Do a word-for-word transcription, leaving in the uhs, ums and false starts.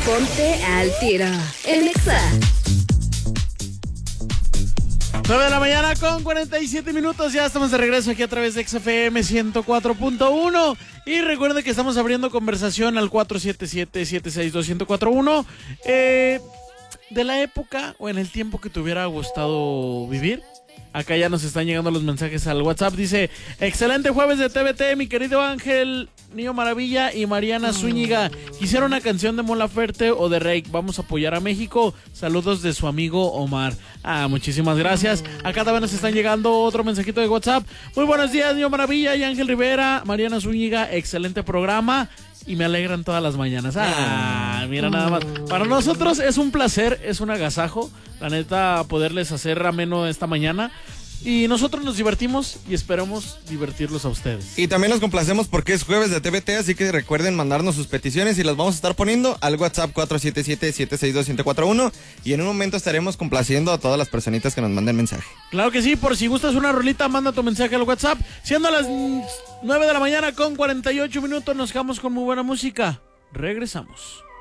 Ponte al tiro en Exa. nueve de la mañana con cuarenta y siete minutos, ya estamos de regreso aquí a través de X F M ciento cuatro punto uno. Y recuerde que estamos abriendo conversación al cuatro siete siete, siete seis dos, uno cero cuatro uno. Eh, de la época o en el tiempo que te hubiera gustado vivir. Acá ya nos están llegando los mensajes al WhatsApp. Dice, excelente jueves de T V T, mi querido Ángel, Niño Maravilla y Mariana Zúñiga. Quisiera una canción de Mon Laferte o de Reik. Vamos a apoyar a México. Saludos de su amigo Omar. Ah, muchísimas gracias. Acá también nos están llegando otro mensajito de WhatsApp. Muy buenos días, Niño Maravilla y Ángel Rivera. Mariana Zúñiga, excelente programa. Y me alegran todas las mañanas. Ah, mira nada más. Para nosotros es un placer, es un agasajo, la neta, poderles hacer ameno esta mañana. Y nosotros nos divertimos y esperamos divertirlos a ustedes. Y también nos complacemos porque es jueves de T V T, así que recuerden mandarnos sus peticiones y las vamos a estar poniendo al WhatsApp cuatro siete siete, siete seis dos, uno cero cuatro uno. Y en un momento estaremos complaciendo a todas las personitas que nos manden mensaje. Claro que sí, por si gustas una rolita, manda tu mensaje al WhatsApp. Siendo las nueve de la mañana con cuarenta y ocho minutos, nos quedamos con muy buena música. Regresamos.